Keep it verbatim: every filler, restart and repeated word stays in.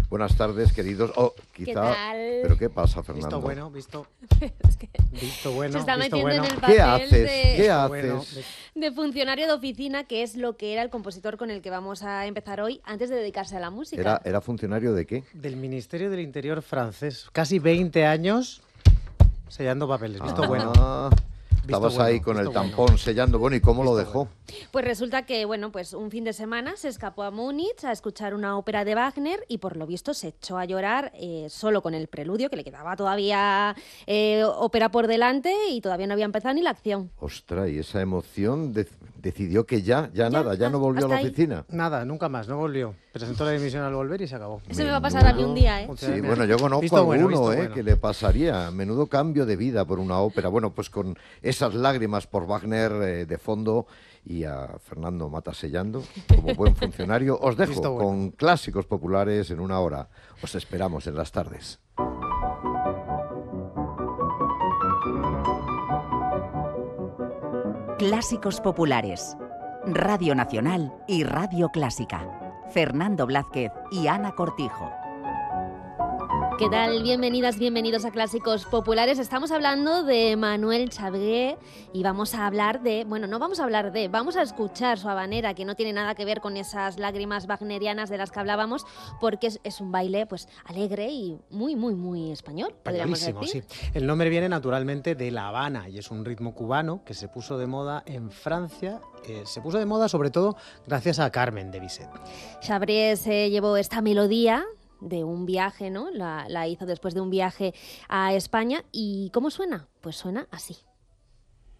Buenas tardes, queridos. Oh, quizá... ¿Qué tal? ¿Pero qué pasa, Fernando? Visto bueno, visto, Es que visto bueno, se está visto metiendo bueno. en el ¿Qué papel haces? de, ¿Qué Visto bueno. haces? de funcionario de oficina, que es lo que era el compositor con el que vamos a empezar hoy, antes de dedicarse a la música. ¿Era, ¿Era funcionario de qué? Del Ministerio del Interior francés. Casi veinte años sellando papeles. Visto Ah, bueno. Estabas Visto ahí bueno, con el visto tampón bueno. sellando. Bueno, ¿y cómo lo Visto dejó? bueno. Pues resulta que, bueno, pues un fin de semana se escapó a Múnich a escuchar una ópera de Wagner y por lo visto se echó a llorar eh, solo con el preludio, que le quedaba todavía eh, ópera por delante y todavía no había empezado ni la acción. Ostras, y esa emoción de- decidió que ya, ya, Ya, nada, ya no volvió a hasta la ahí. oficina. Nada, nunca más, no volvió. Presentó la dimisión al volver y se acabó. Eso me va a pasar a mí un día, ¿eh? Sí, bueno, yo conozco Visto alguno, bueno, visto ¿eh? bueno. Que le pasaría. Menudo cambio de vida por una ópera. Bueno, pues con esas lágrimas por Wagner eh, de fondo y a Fernando Mata sellando, como buen funcionario, os dejo Visto bueno. con clásicos populares en una hora. Os esperamos en las tardes. Clásicos populares. Radio Nacional y Radio Clásica. Fernando Blázquez y Ana Cortijo. ¿Qué tal? Bienvenidas, bienvenidos a Clásicos Populares. Estamos hablando de Manuel Chabré y vamos a hablar de... Bueno, no vamos a hablar de... Vamos a escuchar su habanera, que no tiene nada que ver con esas lágrimas wagnerianas de las que hablábamos, porque es, es un baile pues alegre y muy, muy, muy español, podríamos Españolísimo, decir. sí. El nombre viene naturalmente de La Habana y es un ritmo cubano que se puso de moda en Francia. Eh, se puso de moda sobre todo gracias a Carmen de Bizet. Chabré se llevó esta melodía de un viaje, ¿no? La, la hizo después de un viaje a España. ¿Y cómo suena? Pues suena así.